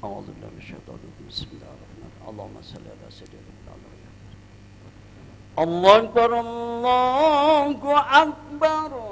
أعوذ بالله من الشيطان الرجيم بسم الله الرحمن الرحيم اللهم صل على سيدنا محمد الله أكبر الله أكبر